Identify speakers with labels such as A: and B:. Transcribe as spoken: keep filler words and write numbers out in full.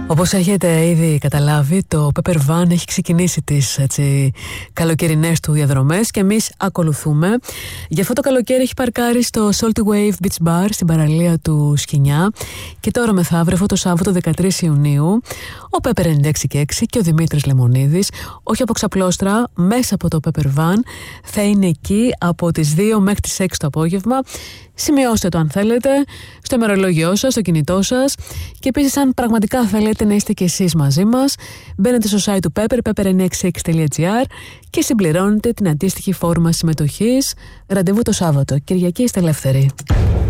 A: Όπως έχετε ήδη καταλάβει, το Pepper Van έχει ξεκινήσει τις έτσι, καλοκαιρινές του διαδρομές και εμείς ακολουθούμε. Γι' αυτό το καλοκαίρι έχει παρκάρει στο Salty Wave Beach Bar στην παραλία του Σκινιά και τώρα μεθαύριο, αυτό το Σάββατο δεκατρείς Ιουνίου, ο Pepper ενενήντα έξι και έξι και ο Δημήτρης Λεμονίδης, όχι από ξαπλώστρα, μέσα από το Pepper Van, θα είναι εκεί από τις δύο μέχρι τις έξι το απόγευμα. Σημειώστε το αν θέλετε, στο ημερολόγιό σας, στο κινητό σας, και επίσης αν πραγματικά θέλετε να είστε και εσείς μαζί μας, μπαίνετε στο site του Pepper, pepper εννιακόσια εξήντα έξι τελεία gr και συμπληρώνετε την αντίστοιχη φόρμα συμμετοχής. Ραντεβού το Σάββατο, Κυριακή είστε ελεύθεροι.